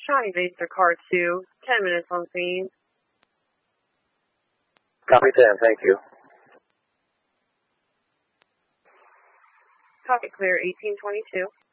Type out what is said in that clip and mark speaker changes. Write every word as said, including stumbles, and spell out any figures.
Speaker 1: Shawnee Base or Car two, ten minutes on scene.
Speaker 2: Copy ten, thank you.
Speaker 1: Copy clear, eighteen twenty-two.